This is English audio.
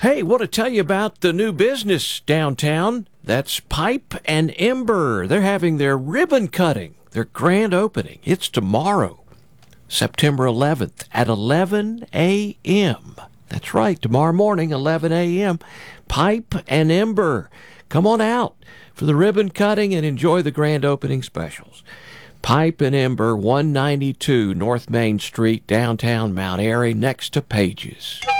Hey, want to tell you about the new business downtown. That's Pipe and Ember. They're having their ribbon cutting, their grand opening. It's tomorrow, September 11th at 11 a.m. That's right, tomorrow morning, 11 a.m. Pipe and Ember. Come on out for the ribbon cutting and enjoy the grand opening specials. Pipe and Ember, 192 North Main Street, downtown Mount Airy, next to Pages.